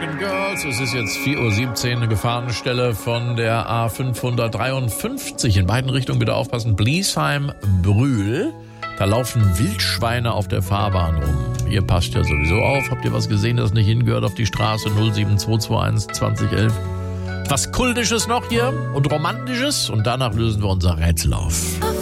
and Girls. Es ist jetzt 4:17 Uhr, eine Gefahrenstelle von der A553. In beiden Richtungen bitte aufpassen. Bliesheim-Brühl. Da laufen Wildschweine auf der Fahrbahn rum. Ihr passt ja sowieso auf. Habt ihr was gesehen, das nicht hingehört auf die Straße 07221 2011? Was Kultisches noch hier und Romantisches. Und danach lösen wir unser Rätsel auf.